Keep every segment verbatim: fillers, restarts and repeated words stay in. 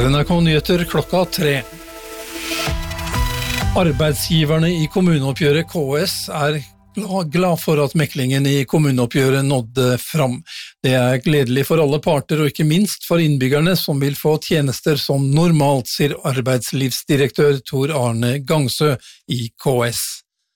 er N R K Nyheter klokka tre. Arbeidsgiverne i kommuneoppgjøret K S er glad for at meklingen i kommuneoppgjøret nådde fram. Det er gledelig for alle parter og ikke minst for innbyggerne som vil få tjenester som normalt, sier arbeidslivsdirektør Tor Arne Gangsø i K S.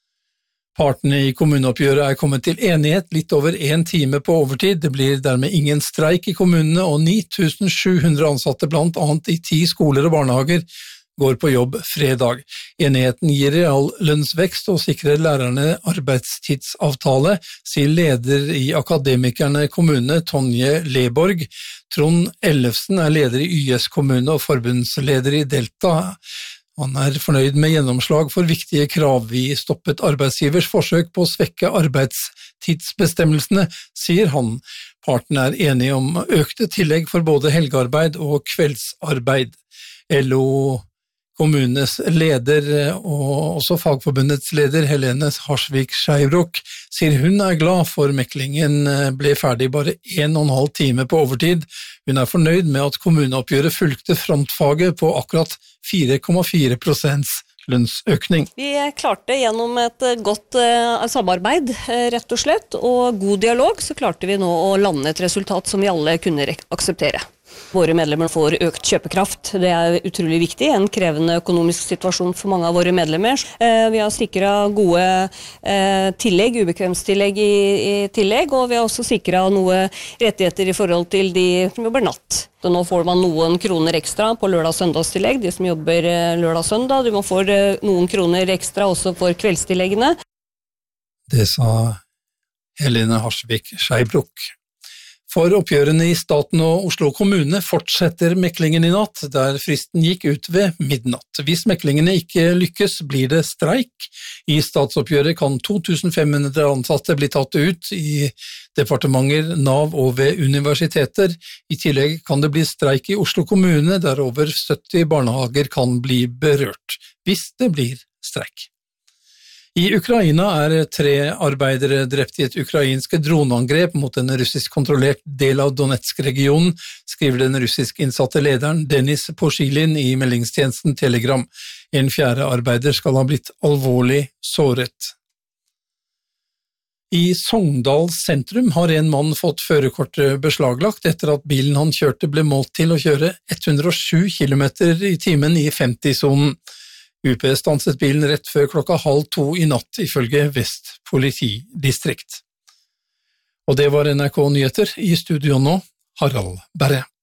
Partene i kommuneoppgjøret er kommet til enighet litt over en time på overtid. Det blir dermed ingen streik i kommunene, og ni tusen sju hundre ansatte blant annet i ti skoler og barnehager går på jobb fredag. Enigheten gir real lønnsvekst og sikrer lærerne arbeidstidsavtale, sier leder i Akademikerne kommune, Tonje Leborg. Trond Ellefsen er leder i Y S kommune og forbundsleder i Delta. Han er fornøyd med gjennomslag for viktige krav. Vi stoppet arbeidsgivers forsøk på å svekke arbeidstidsbestemmelsene, sier han. Partene er enige om økte tillegg for både helgearbeid og kveldsarbeid. L O kommunes leder og også fagforbundets leder Helene Harsvik Skeibrok sier hun er glad for meklingen ble ferdig bare en og en halv time på overtid. Hun er fornøyd med at kommuneoppgjøret fulgte frontfaget på akkurat fire komma fire prosent lønnsøkning. Vi klarte gjennom et godt uh, samarbeid, uh, rett og slett, og god dialog, så klarte vi nå å lande et resultat som vi alle kunne akseptere. Våre medlemmer får økt kjøpekraft. Det er utrolig viktig, en krevende økonomisk situasjon for mange av våre medlemmer. Eh, vi har sikret gode eh, tillegg, ubekvemstillegg i, i tillegg, og vi har også sikret noe rettigheter i forhold til de som jobber natt. Så nå får man noen kroner ekstra på lørdag- og søndagstillegg, de som jobber eh, lørdag og søndag. Du må få eh, noen kroner ekstra også for kveldstilleggene. Det sa Helene Harsvik Skeibrok. For oppgjørene i staten og Oslo kommune fortsetter meklingen i natt, der fristen gikk ut ved midnatt. Hvis meklingene ikke lykkes, blir det streik. I statsoppgjøret kan to tusen fem hundre ansatte bli tatt ut i departementer, Nav og ved universiteter. I tillegg kan det bli streik i Oslo kommune, der over sytti barnehager kan bli berørt, hvis det blir streik. I Ukraina er tre arbeidere drept i et ukrainsk droneangrep mot en russisk kontrollert del av Donetsk-regionen, skriver den russisk innsatte lederen Denis Poshilin i meldingstjenesten Telegram. En fjerde arbeider skal ha blitt alvorlig såret. I Sogndal sentrum har en mann fått førerkortet beslaglagt etter at bilen han kjørte ble målt til å kjøre hundre og sju kilometer i timen i femti-sonen. U P stanset bilen rett før klokka halv to i natt, ifølge Vest politidistrikt. Og det var N R K Nyheter, i studio nå, Harald Berre.